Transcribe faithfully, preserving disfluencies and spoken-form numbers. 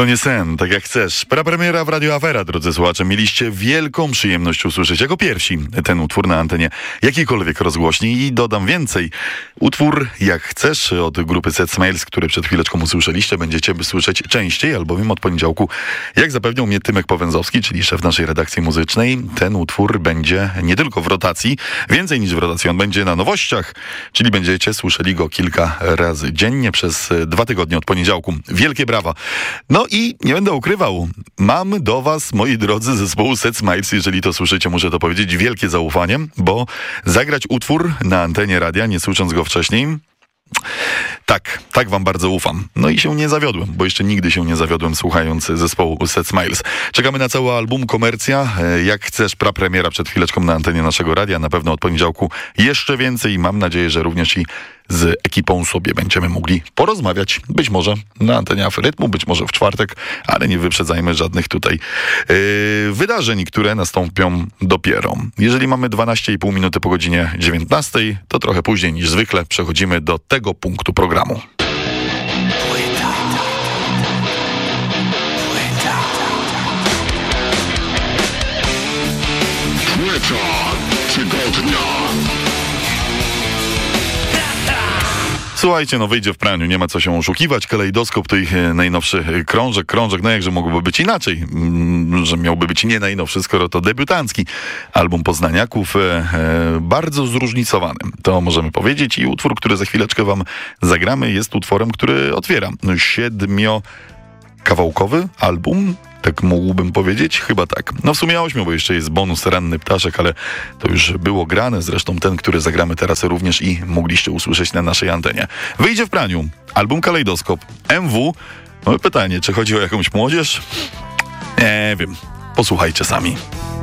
To nie sen, tak jak chcesz. Prapremiera w Radio Afera, drodzy słuchacze. Mieliście wielką przyjemność usłyszeć jako pierwsi ten utwór na antenie jakiejkolwiek rozgłośni i dodam więcej. Utwór Jak chcesz od grupy Set Smiles, który przed chwileczką usłyszeliście, będziecie słyszeć częściej, albowiem od poniedziałku, jak zapewniał mnie Tymek Powęzowski, czyli szef naszej redakcji muzycznej, ten utwór będzie nie tylko w rotacji, więcej niż w rotacji, on będzie na nowościach, czyli będziecie słyszeli go kilka razy dziennie przez dwa tygodnie od poniedziałku. Wielkie brawa. No i nie będę ukrywał, mam do was, moi drodzy, zespołu Set Smiles, jeżeli to słyszycie, muszę to powiedzieć, wielkie zaufanie, bo zagrać utwór na antenie radia, nie słysząc go wcześniej, tak, tak wam bardzo ufam. No i się nie zawiodłem, bo jeszcze nigdy się nie zawiodłem słuchając zespołu Set Smiles. Czekamy na cały album Komercja. Jak chcesz, prapremiera przed chwileczką na antenie naszego radia. Na pewno od poniedziałku jeszcze więcej. Mam nadzieję, że również i z ekipą sobie będziemy mogli porozmawiać. Być może na antenie Aferytmu, być może w czwartek, ale nie wyprzedzajmy żadnych tutaj yy, wydarzeń, które nastąpią dopiero. Jeżeli mamy dwanaście i pół minuty po godzinie dziewiętnastej, to trochę później niż zwykle przechodzimy do tego punktu programu. Słuchajcie, no wyjdzie w praniu, nie ma co się oszukiwać. Kalejdoskop to ich najnowszy krążek, krążek, no jakże mogłoby być inaczej, że miałby być nie najnowszy, skoro to debiutancki album Poznaniaków, e, e, bardzo zróżnicowany, to możemy powiedzieć, i utwór, który za chwileczkę wam zagramy, jest utworem, który otwiera siedmiokawałkowy album. Tak mógłbym powiedzieć? Chyba tak. No w sumie ośmiu, bo jeszcze jest bonus Ranny Ptaszek, ale to już było grane. Zresztą ten, który zagramy teraz również i mogliście usłyszeć na naszej antenie. Wyjdzie w praniu album Kalejdoskop M W. No pytanie, czy chodzi o jakąś młodzież? Nie wiem. Posłuchajcie sami.